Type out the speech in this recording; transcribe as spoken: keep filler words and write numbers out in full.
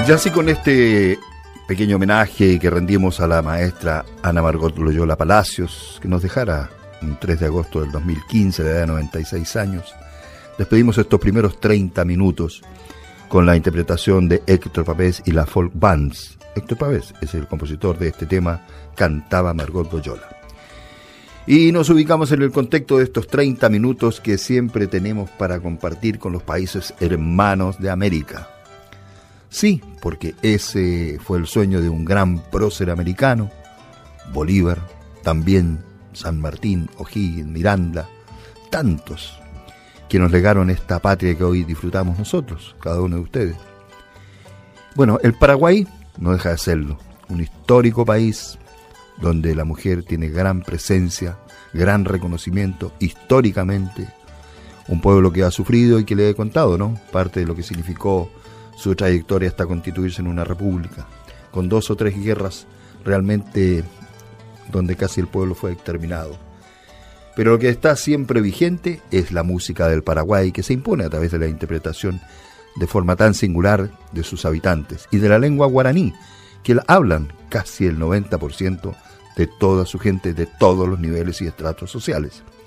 Ya así con este pequeño homenaje que rendimos a la maestra Ana Margot Loyola Palacios, que nos dejara un tres de agosto del dos mil quince, a la edad de noventa y seis años, despedimos estos primeros treinta minutos con la interpretación de Héctor Pavés y la Folk Bands. Héctor Pavés es el compositor de este tema, cantaba Margot Loyola. Y nos ubicamos en el contexto de estos treinta minutos que siempre tenemos para compartir con los países hermanos de América. Sí, porque ese fue el sueño de un gran prócer americano, Bolívar, también San Martín, O'Higgins, Miranda, tantos que nos legaron esta patria que hoy disfrutamos nosotros, cada uno de ustedes. Bueno, el Paraguay no deja de serlo, un histórico país donde la mujer tiene gran presencia, gran reconocimiento, históricamente, un pueblo que ha sufrido y que le he contado, ¿no? Parte de lo que significó su trayectoria hasta constituirse en una república, con dos o tres guerras realmente donde casi el pueblo fue exterminado. Pero lo que está siempre vigente es la música del Paraguay, que se impone a través de la interpretación de forma tan singular de sus habitantes y de la lengua guaraní, que la hablan casi el noventa por ciento de toda su gente, de todos los niveles y estratos sociales.